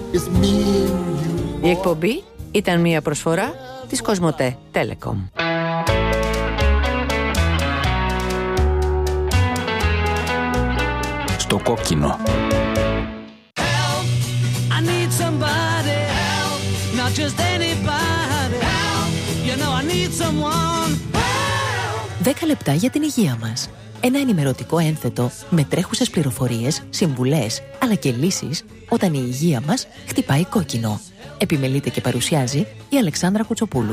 Η εκπομπή ήταν μια προσφορά της Κοσμοτέ Telecom. Στο κόκκινο. Δέκα λεπτά για την υγεία μας. Ένα ενημερωτικό ένθετο με τρέχουσες πληροφορίες, συμβουλές, αλλά και λύσεις όταν η υγεία μας χτυπάει κόκκινο. Επιμελείται και παρουσιάζει η Αλεξάνδρα Κουτσοπούλου.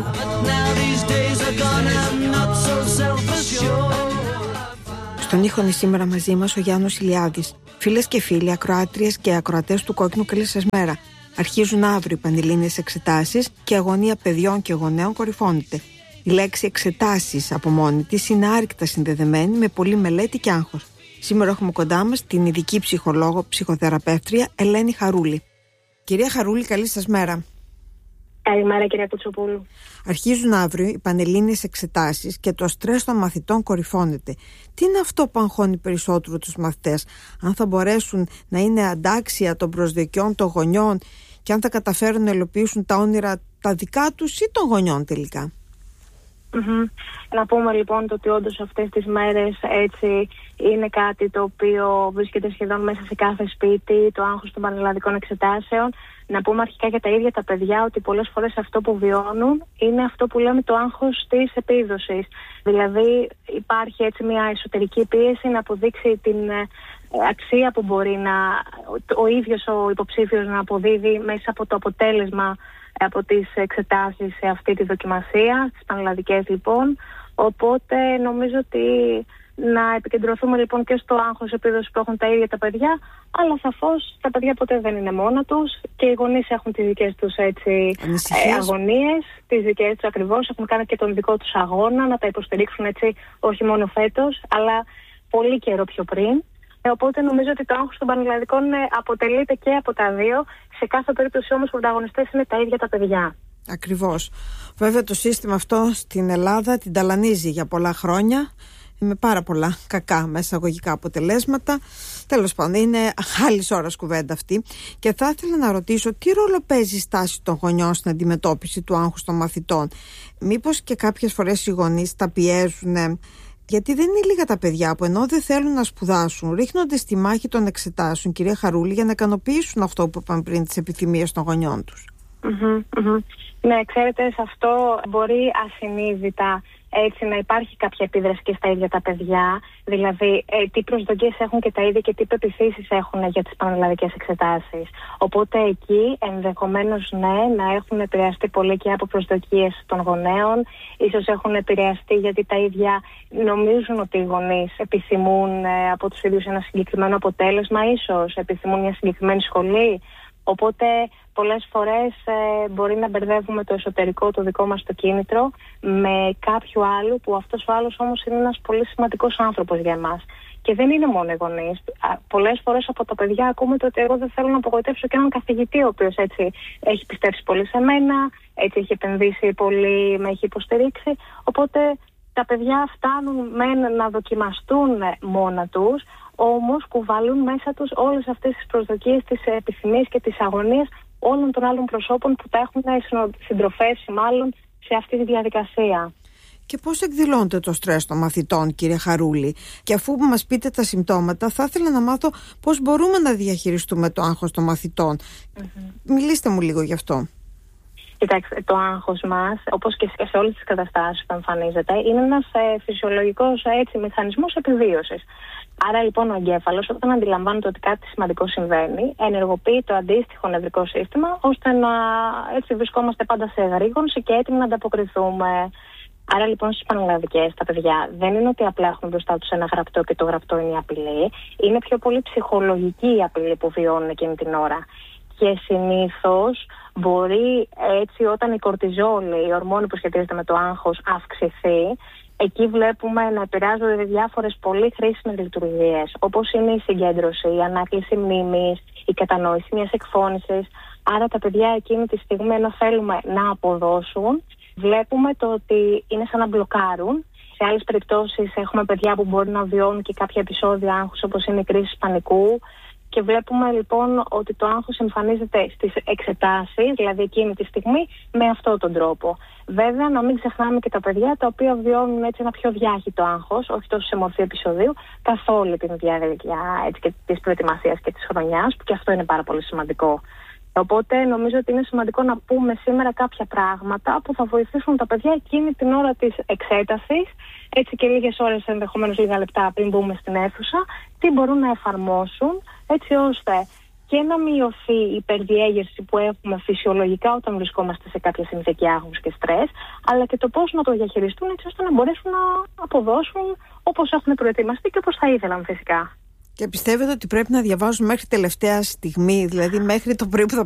Στον ήχο είναι σήμερα μαζί μας ο Γιάννος Ηλιάδης. Φίλες και φίλοι, ακροάτριες και ακροατές του Κόκκινου, καλή σας μέρα. Αρχίζουν αύριο οι πανελλήνιες εξετάσεις και η αγωνία παιδιών και γονέων κορυφώνεται. Η λέξη εξετάσεις από μόνη της είναι άρρηκτα συνδεδεμένη με πολλή μελέτη και άγχος. Σήμερα έχουμε κοντά μας την ειδική ψυχολόγο, ψυχοθεραπεύτρια Ελένη Χαρούλη. Κυρία Χαρούλη, καλή σας μέρα. Καλημέρα, κυρία Κουτσοπούλου. Αρχίζουν αύριο οι πανελλήνιες εξετάσεις και το στρες των μαθητών κορυφώνεται. Τι είναι αυτό που αγχώνει περισσότερο τους μαθητές, αν θα μπορέσουν να είναι αντάξια των προσδοκιών των γονιών και αν θα καταφέρουν να υλοποιήσουν τα όνειρα τα δικά τους ή των γονιών τελικά? Να πούμε λοιπόν ότι όντως αυτές τις μέρες έτσι είναι κάτι το οποίο βρίσκεται σχεδόν μέσα σε κάθε σπίτι, το άγχος των πανελλαδικών εξετάσεων. Να πούμε αρχικά για τα ίδια τα παιδιά ότι πολλές φορές αυτό που βιώνουν είναι αυτό που λέμε το άγχος της επίδοσης. Δηλαδή υπάρχει έτσι μια εσωτερική πίεση να αποδείξει την αξία που μπορεί ο ίδιος ο υποψήφιος να αποδίδει μέσα από το αποτέλεσμα από τις εξετάσεις σε αυτή τη δοκιμασία, στις πανελλαδικές λοιπόν. Οπότε νομίζω ότι να επικεντρωθούμε λοιπόν και στο άγχος επίδοσης που έχουν τα ίδια τα παιδιά, αλλά σαφώς τα παιδιά ποτέ δεν είναι μόνα τους και οι γονείς έχουν τις δικές τους αγωνίες, τις δικές τους ακριβώς, έχουν κάνει και τον δικό τους αγώνα να τα υποστηρίξουν έτσι όχι μόνο φέτος, αλλά πολύ καιρό πιο πριν. Οπότε νομίζω ότι το άγχος των πανελλαδικών αποτελείται και από τα δύο. Σε κάθε περίπτωση όμως οι πρωταγωνιστές είναι τα ίδια τα παιδιά. Ακριβώς. Βέβαια το σύστημα αυτό στην Ελλάδα την ταλανίζει για πολλά χρόνια, με πάρα πολλά κακά μεσαγωγικά αποτελέσματα. Τέλος πάντων, είναι άλλης ώρας κουβέντα αυτή. Και θα ήθελα να ρωτήσω τι ρόλο παίζει η στάση των γονιών στην αντιμετώπιση του άγχους των μαθητών. Μήπως και κάποιες φορές οι γονείς τα πιέζουν? Γιατί δεν είναι λίγα τα παιδιά που ενώ δεν θέλουν να σπουδάσουν, ρίχνονται στη μάχη των εξετάσεων, κυρία Χαρούλη, για να ικανοποιήσουν αυτό που είπαμε πριν, τις επιθυμίες των γονιών τους. Ναι, ξέρετε, σε αυτό μπορεί ασυνείδητα έτσι να υπάρχει κάποια επίδραση και στα ίδια τα παιδιά. Δηλαδή, τι προσδοκίες έχουν και τα ίδια και τι πεποιθήσεις έχουν για τις πανελλαδικές εξετάσεις. Οπότε εκεί ενδεχομένως ναι, να έχουν επηρεαστεί πολύ και από προσδοκίες των γονέων. Ίσως έχουν επηρεαστεί γιατί τα ίδια νομίζουν ότι οι γονείς επιθυμούν από τους ίδιους ένα συγκεκριμένο αποτέλεσμα, ίσως επιθυμούν μια συγκεκριμένη σχολή. Οπότε πολλές φορές μπορεί να μπερδεύουμε το εσωτερικό, το δικό μας το κίνητρο με κάποιου άλλου, που αυτός ο άλλος όμως είναι ένας πολύ σημαντικός άνθρωπος για εμάς. Και δεν είναι μόνο οι γονείς. Πολλές φορές από τα παιδιά ακούμε το ότι εγώ δεν θέλω να απογοητεύσω και έναν καθηγητή ο οποίος έτσι έχει πιστέψει πολύ σε μένα, έτσι έχει επενδύσει πολύ, με έχει υποστηρίξει. Οπότε τα παιδιά φτάνουν να δοκιμαστούν μόνα τους, όμως κουβαλούν μέσα τους όλες αυτές τις προσδοκίες, τις επιθυμίες και τις αγωνίες όλων των άλλων προσώπων που τα έχουν συντροφεύσει μάλλον σε αυτή τη διαδικασία. Και πώς εκδηλώνεται το στρες των μαθητών, κύριε Χαρούλη? Και αφού μας πείτε τα συμπτώματα, θα ήθελα να μάθω πώς μπορούμε να διαχειριστούμε το άγχος των μαθητών. Μιλήστε μου λίγο γι' αυτό. Κοιτάξτε, το άγχος μας, όπως και σε όλες τις καταστάσεις που εμφανίζεται, είναι ένας φυσιολογικός μηχανισμός επιβίωσης. Άρα λοιπόν ο εγκέφαλος, όταν αντιλαμβάνεται ότι κάτι σημαντικό συμβαίνει, ενεργοποιεί το αντίστοιχο νευρικό σύστημα, ώστε να έτσι βρισκόμαστε πάντα σε εγρήγορση και έτοιμοι να ανταποκριθούμε. Άρα λοιπόν στις πανελλαδικές τα παιδιά δεν είναι ότι απλά έχουν μπροστά τους ένα γραπτό και το γραπτό είναι η απειλή. Είναι πιο πολύ ψυχολογική η απειλή που βιώνουν εκείνη την ώρα. Και συνήθως μπορεί έτσι όταν η κορτιζόλη, η ορμόνη που σχετίζεται με το άγχος, αυξηθεί, εκεί βλέπουμε να επηρεάζονται διάφορες πολύ χρήσιμες λειτουργίες, όπως είναι η συγκέντρωση, η ανάκληση μνήμης, η κατανόηση μιας εκφώνησης. Άρα τα παιδιά εκείνη τη στιγμή, ενώ θέλουμε να αποδώσουν, βλέπουμε το ότι είναι σαν να μπλοκάρουν. Σε άλλες περιπτώσεις έχουμε παιδιά που μπορεί να βιώνουν και κάποια επεισόδια άγχους, όπως είναι η κρίση πανικού. Και βλέπουμε λοιπόν ότι το άγχος εμφανίζεται στις εξετάσεις, δηλαδή εκείνη τη στιγμή, με αυτόν τον τρόπο. Βέβαια, να μην ξεχνάμε και τα παιδιά τα οποία βιώνουν έτσι ένα πιο διάχυτο άγχος, όχι τόσο σε μορφή επεισοδίου, καθ' όλη την διάρκεια της προετοιμασίας και της χρονιάς, που και αυτό είναι πάρα πολύ σημαντικό. Οπότε νομίζω ότι είναι σημαντικό να πούμε σήμερα κάποια πράγματα που θα βοηθήσουν τα παιδιά εκείνη την ώρα της εξέτασης, έτσι και λίγες ώρες, ενδεχομένως λίγα λεπτά πριν μπούμε στην αίθουσα, τι μπορούν να εφαρμόσουν, έτσι ώστε και να μειωθεί η υπερδιέγερση που έχουμε φυσιολογικά όταν βρισκόμαστε σε κάποια συνθήκη άγχους και στρες, αλλά και το πώς να το διαχειριστούν έτσι ώστε να μπορέσουν να αποδώσουν όπως έχουν προετοιμαστεί και όπως θα ήθελαν φυσικά. Και πιστεύετε ότι πρέπει να διαβάζουν μέχρι τελευταία στιγμή, δηλαδή μέχρι το πρωί που θα